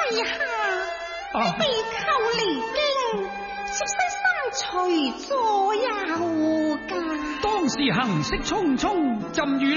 陛下，你求離京，涉世心隨坐也何假？ 當時行色匆匆，朕與